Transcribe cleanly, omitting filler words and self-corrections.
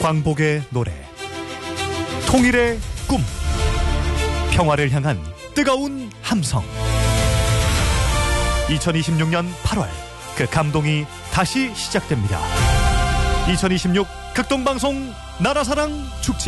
광복의 노래, 통일의 꿈, 평화를 향한 뜨거운 함성. 2026년 8월 그 감동이 다시 시작됩니다. 2026 극동방송 나라사랑 축제.